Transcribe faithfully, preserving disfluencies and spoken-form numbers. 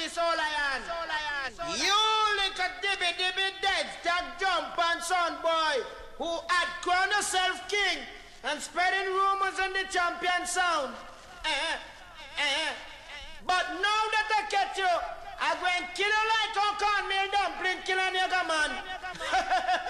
this all I am. You little dibby dibby dead, stack jump and son boy, who had crowned yourself king and spreading rumors on the champion sound. Eh, eh. But now that I catch you, I'm going to kill